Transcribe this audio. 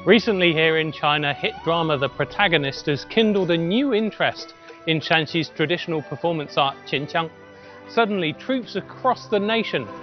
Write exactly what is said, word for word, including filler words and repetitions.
Recently here in China, hit drama The Protagonist has kindled a new interest in Shanxi's traditional performance art, Qianqiang. Suddenly, troops across the nation